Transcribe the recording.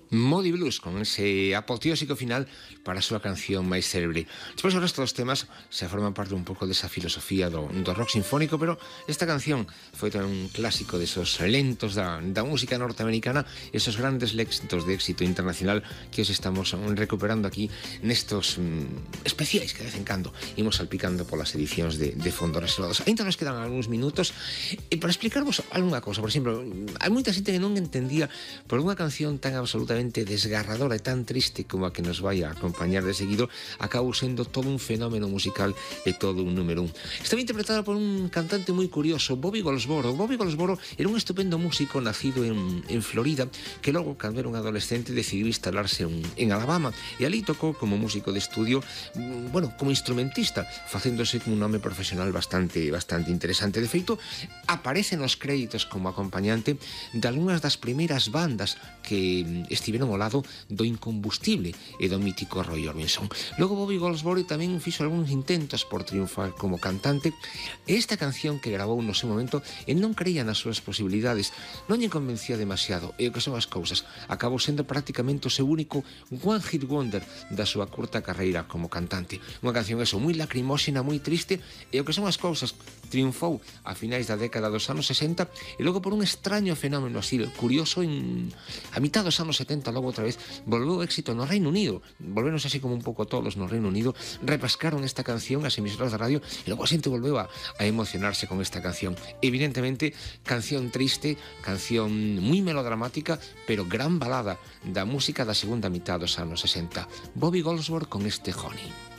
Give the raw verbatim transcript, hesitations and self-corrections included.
Moody Blues, con ese apoteósico final para a súa canción máis célebre. Despois o resto dos temas se forman parte un pouco desa filosofía do, do rock sinfónico, pero esta canción foi tamén un clásico desos lentos da, da música norteamericana, esos grandes éxitos de éxito internacional que os estamos recuperando aquí nestos mm, especiais que de vez en cando imos salpicando polas edicións de, de Fondo Reservados. Ainda nos quedan algúns minutos e para explicarvos algunha cosa. Por exemplo, hai moita xente que non entendía por unha canción tan absolutamente desgarradora e tan triste como a que nos vai a acompañar de seguido, acabou sendo todo un fenómeno musical e todo un número un. Estaba interpretada por un cantante moi curioso, Bobby Goldsboro. Bobby Goldsboro era un estupendo músico nacido en, en Florida, que logo, cando era un adolescente, decidiu instalarse en, en Alabama, e ali tocou como músico de estudio, bueno, como instrumentista, facéndose con un nome profesional bastante bastante interesante. De feito, aparece nos créditos como acompañante de algunhas das primeiras bandas que estiveron ao lado do Incombustible e do mítico Roy Orbison. Logo Bobby Goldsboro tamén fixo algúns intentos por triunfar como cantante, e esta canción que gravou no seu momento e non creía nas súas posibilidades, non lle convencía demasiado, e o que son as cousas, acabou sendo prácticamente o seu único one hit wonder da súa curta carreira como cantante. Unha canción eso, moi lacrimóxena, moi triste, e o que son as cousas, triunfou a finais da década dos anos sesenta, e logo por un extraño fenómeno así curioso, en a mitad dos anos setenta, logo outra vez volveu o éxito no Reino Unido, volvenos así como un pouco tolos no Reino Unido, repascaron esta canción as emisoras de radio, e logo a xente volveu a, a emocionarse con esta canción. Evidentemente, canción triste, canción moi melodramática, pero gran balada da música da segunda mitad dos anos sesenta. Bobby Goldsboro con este Honey.